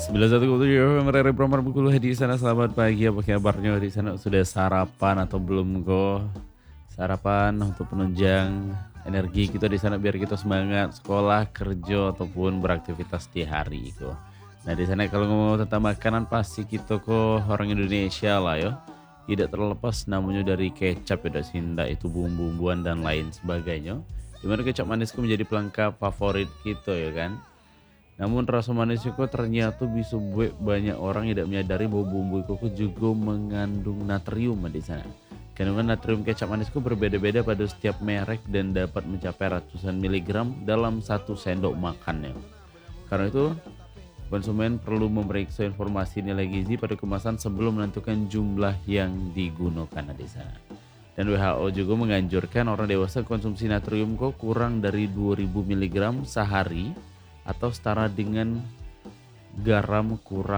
91,7 Merere Pramar Bengkulu di sana, selamat pagi, apa kabarnya di sana? Sudah sarapan atau belum kok? Sarapan untuk penunjang energi kita di sana biar kita semangat sekolah, kerja ataupun beraktivitas di hari kok. Nah di sana kalau ngomong tentang makanan pasti kita kok orang Indonesia lah ya. Tidak terlepas namanya dari kecap ya Sinda itu bumbu-bumbuan dan lain sebagainya. Dimana kecap manis itu menjadi pelengkap favorit kita ya kan. Namun rasa manis itu ternyata bisa buat banyak orang tidak menyadari bahwa bumbu itu juga mengandung natrium di sana. Kandungan natrium kecap manis itu berbeda-beda pada setiap merek dan dapat mencapai ratusan miligram dalam satu sendok makannya. Karena itu konsumen perlu memeriksa informasi nilai gizi pada kemasan sebelum menentukan jumlah yang digunakan di sana. Dan WHO juga menganjurkan orang dewasa konsumsi natrium kok kurang dari 2000 miligram sehari atau setara dengan garam kurang